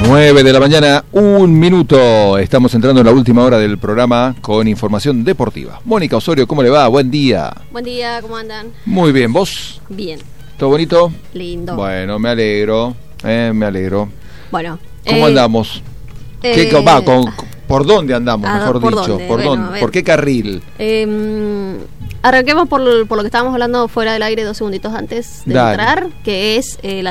9 de la mañana, 1 minuto. Estamos entrando en la última hora del programa con información deportiva. Mónica Osorio, ¿cómo le va? Buen día. Buen día, ¿cómo andan? Muy bien, ¿vos? Bien. ¿Todo bonito? Lindo. Bueno, me alegro. Me alegro. Bueno. ¿Cómo andamos? ¿Por dónde andamos, mejor ¿por dicho? dónde? ¿Por Bueno, dónde? ¿Por qué carril? Arranquemos por lo que estábamos hablando fuera del aire 2 segunditos antes de Dale. entrar, que es la